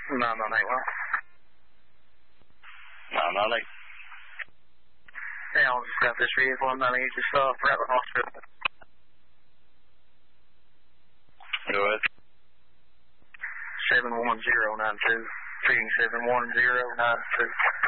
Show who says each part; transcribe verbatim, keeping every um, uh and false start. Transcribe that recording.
Speaker 1: nine nine eight one.
Speaker 2: nine nine eight.
Speaker 1: Hey, I just got this vehicle. I'm not easy stuff. Rattler Hospital.
Speaker 2: Go ahead.
Speaker 1: seven one zero nine two. three seven one zero nine two.